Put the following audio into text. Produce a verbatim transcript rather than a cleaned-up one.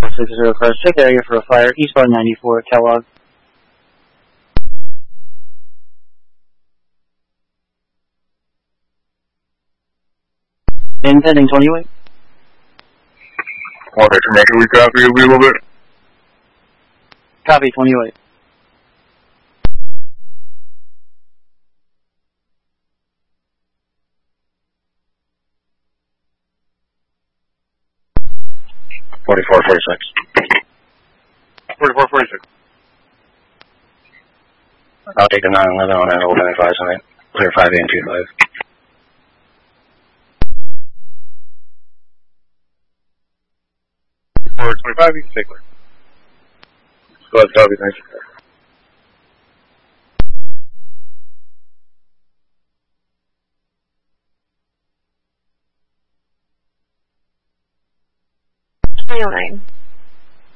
six zero cars, check the area for a fire, eastbound ninety-four, Kellogg. Intending twenty-eight. Okay, Commander, we copy a little bit. Copy, twenty-eight. forty-four forty-six. forty-four forty-six. I'll take the nine eleven on that old ninety-five summit. Clear five eight and two five. four twenty-five, you can take clear. Go ahead, copy, thank you. three oh nine.